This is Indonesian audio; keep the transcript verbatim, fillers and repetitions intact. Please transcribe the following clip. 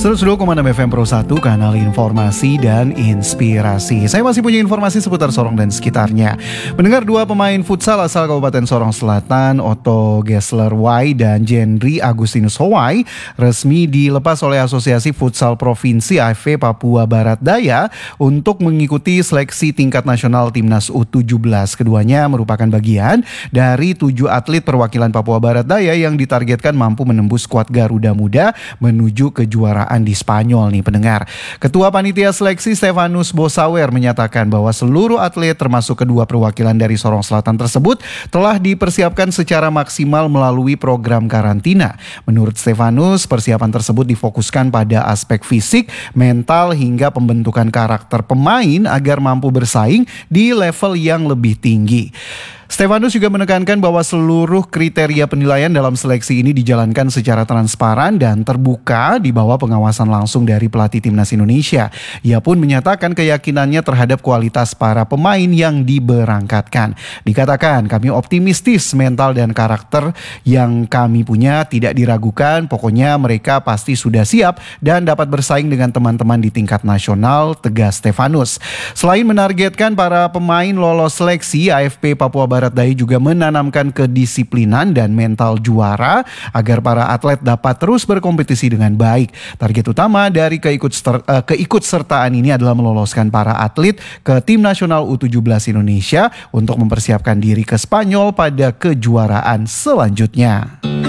seratus dua koma enam F M Pro satu, kanal informasi dan inspirasi. Saya masih punya informasi seputar Sorong dan sekitarnya. Mendengar dua pemain futsal asal Kabupaten Sorong Selatan, Otto Gessler Wai dan Jendri Agustinus Howai, resmi dilepas oleh Asosiasi Futsal Provinsi A F P Papua Barat Daya untuk mengikuti seleksi tingkat nasional Timnas U tujuh belas. Keduanya merupakan bagian dari tujuh atlet perwakilan Papua Barat Daya yang ditargetkan mampu menembus skuad Garuda Muda menuju kejuaraan di Spanyol nih pendengar. Ketua Panitia Seleksi Stefanus Bosawer menyatakan bahwa seluruh atlet termasuk kedua perwakilan dari Sorong Selatan tersebut telah dipersiapkan secara maksimal melalui program karantina. Menurut Stefanus, persiapan tersebut difokuskan pada aspek fisik, mental hingga pembentukan karakter pemain agar mampu bersaing di level yang lebih tinggi. Stefanus juga menekankan bahwa seluruh kriteria penilaian dalam seleksi ini dijalankan secara transparan dan terbuka di bawah pengawasan langsung dari pelatih Timnas Indonesia. Ia pun menyatakan keyakinannya terhadap kualitas para pemain yang diberangkatkan. Dikatakan, kami optimistis mental dan karakter yang kami punya tidak diragukan, pokoknya mereka pasti sudah siap dan dapat bersaing dengan teman-teman di tingkat nasional, tegas Stefanus. Selain menargetkan para pemain lolos seleksi, A F P Papua Barat Barat Daya juga menanamkan kedisiplinan dan mental juara agar para atlet dapat terus berkompetisi dengan baik. Target utama dari keikut uh, keikutsertaan ini adalah meloloskan para atlet ke tim nasional U tujuh belas Indonesia untuk mempersiapkan diri ke Spanyol pada kejuaraan selanjutnya.